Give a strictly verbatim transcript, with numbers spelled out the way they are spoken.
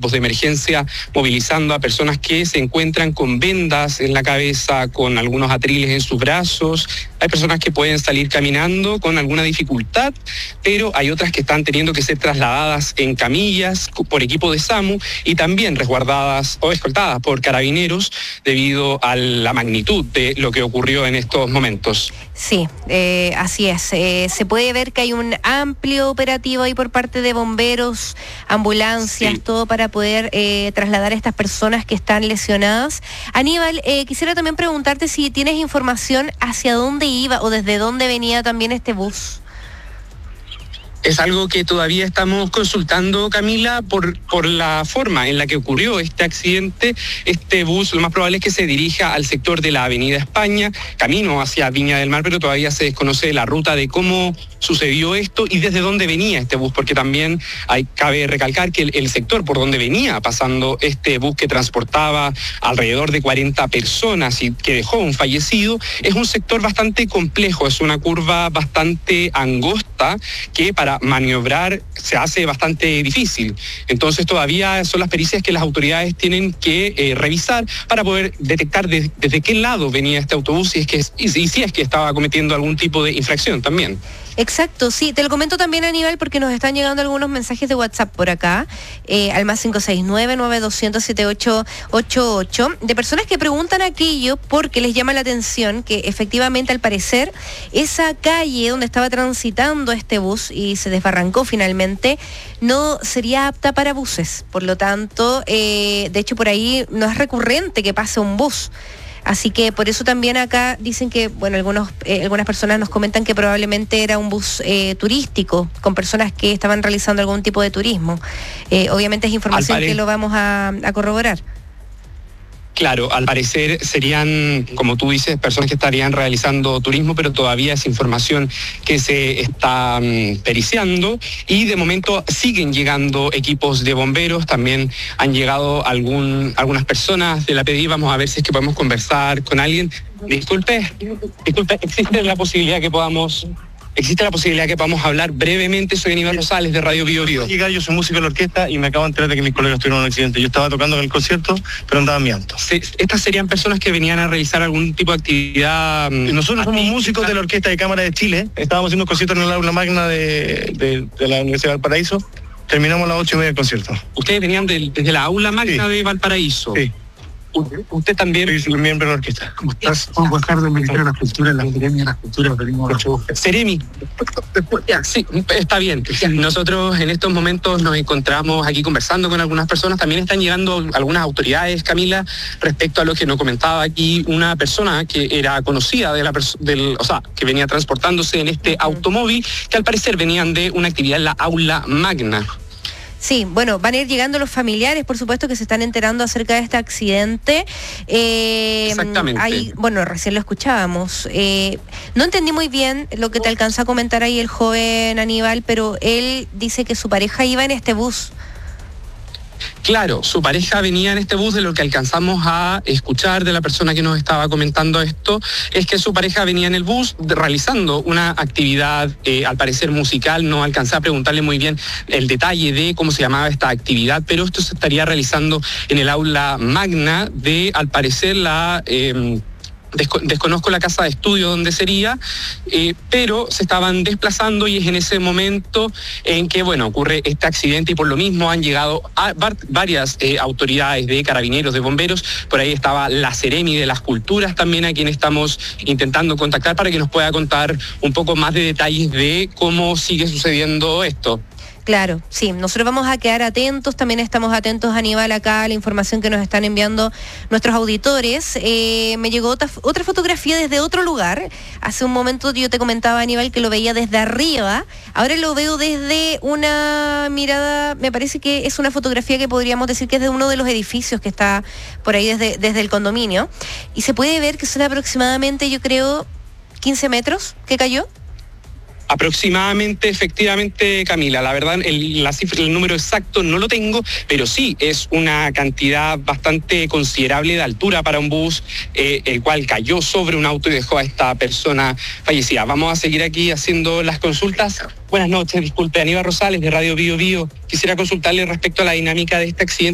equipos de emergencia movilizando a personas que se encuentran con vendas en la cabeza, con algunos atriles en sus brazos. Hay personas que pueden salir caminando con alguna dificultad, pero hay otras que están teniendo que ser trasladadas en camillas por equipo de SAMU y también resguardadas o escoltadas por carabineros debido a la magnitud de lo que ocurrió en estos momentos. Sí, eh, así es. Eh, se puede ver que hay un amplio operativo ahí por parte de bomberos, ambulancias, sí. todo para poder eh, trasladar a estas personas que están lesionadas. Aníbal, eh, quisiera también preguntarte si tienes información hacia dónde iba o desde dónde venía también este bus. Es algo que todavía estamos consultando, Camila, por, por la forma en la que ocurrió este accidente. Este bus lo más probable es que se dirija al sector de la Avenida España, camino hacia Viña del Mar, pero todavía se desconoce la ruta de cómo sucedió esto y desde dónde venía este bus, porque también hay, cabe recalcar que el, el sector por donde venía pasando este bus que transportaba alrededor de cuarenta personas y que dejó un fallecido, es un sector bastante complejo, es una curva bastante angosta que para maniobrar se hace bastante difícil. Entonces todavía son las pericias que las autoridades tienen que eh, revisar para poder detectar de, desde qué lado venía este autobús y, es que, y, y si es que estaba cometiendo algún tipo de infracción también. Exacto, sí, te lo comento también, Aníbal, porque nos están llegando algunos mensajes de WhatsApp por acá, eh, al más cinco seis nueve, nueve dos cero, siete ocho ocho ocho, de personas que preguntan aquello porque les llama la atención que efectivamente, al parecer, esa calle donde estaba transitando este bus y se desbarrancó finalmente, no sería apta para buses. Por lo tanto, eh, de hecho, por ahí no es recurrente que pase un bus. Así que por eso también acá dicen que, bueno, algunos, eh, algunas personas nos comentan que probablemente era un bus eh, turístico, con personas que estaban realizando algún tipo de turismo. Eh, obviamente es información que lo vamos a, a corroborar. Claro, al parecer serían, como tú dices, personas que estarían realizando turismo, pero todavía es información que se está um, periciando y de momento siguen llegando equipos de bomberos, también han llegado algún, algunas personas de la P D I, vamos a ver si es que podemos conversar con alguien. Disculpe, disculpe, ¿existe la posibilidad que podamos... ¿Existe la posibilidad que podamos hablar brevemente? Soy Aníbal Rosales de Radio Bio Bio. Yo soy músico de la orquesta y me acabo de enterar de que mis colegas tuvieron un accidente. Yo estaba tocando en el concierto, pero andaba miando. Sí, estas serían personas que venían a realizar algún tipo de actividad. Nosotros somos músicos de la Orquesta de Cámara de Chile. Estábamos haciendo un concierto en el aula magna de, de, de la Universidad de Valparaíso. Terminamos a las ocho y media del concierto. ¿Ustedes venían de, desde la aula magna sí. de Valparaíso? Sí. Usted también es el miembro de la orquesta. ¿Cómo estás? Juan Guajardo, del Ministerio de la Cultura, la Seremi de la Cultura, venimos Seremi. Sí, está bien. Nosotros en estos momentos nos encontramos aquí conversando con algunas personas. También están llegando algunas autoridades, Camila, respecto a lo que nos comentaba aquí una persona que era conocida de la perso- del, o sea, que venía transportándose en este automóvil, que al parecer venían de una actividad en la aula magna. Sí, bueno, van a ir llegando los familiares, por supuesto, que se están enterando acerca de este accidente. Eh, Exactamente. Hay, bueno, recién lo escuchábamos. Eh, no entendí muy bien lo que te alcanza a comentar ahí el joven Aníbal, pero él dice que su pareja iba en este bus. Claro, su pareja venía en este bus. De lo que alcanzamos a escuchar de la persona que nos estaba comentando esto, es que su pareja venía en el bus de, realizando una actividad, eh, al parecer musical. No alcancé a preguntarle muy bien el detalle de cómo se llamaba esta actividad, pero esto se estaría realizando en el aula magna de, al parecer, la... Eh, Desconozco la casa de estudio donde sería, eh, pero se estaban desplazando y es en ese momento en que, bueno, ocurre este accidente y por lo mismo han llegado a var- varias eh, autoridades de carabineros, de bomberos. Por ahí estaba la Seremi de las Culturas también, a quien estamos intentando contactar para que nos pueda contar un poco más de detalles de cómo sigue sucediendo esto. Claro, sí, nosotros vamos a quedar atentos, también estamos atentos, Aníbal, acá a la información que nos están enviando nuestros auditores. Eh, me llegó otra, otra fotografía desde otro lugar. Hace un momento yo te comentaba, Aníbal, que lo veía desde arriba, ahora lo veo desde una mirada, me parece que es una fotografía que podríamos decir que es de uno de los edificios que está por ahí desde, desde el condominio, y se puede ver que son aproximadamente, yo creo, quince metros que cayó. Aproximadamente, efectivamente, Camila. La verdad, el, la cifra, el número exacto no lo tengo, pero sí es una cantidad bastante considerable de altura para un bus, eh, el cual cayó sobre un auto y dejó a esta persona fallecida. Vamos a seguir aquí haciendo las consultas. Buenas noches, disculpe, Aníbal Rosales de Radio Bio Bio. Quisiera consultarle respecto a la dinámica de este accidente.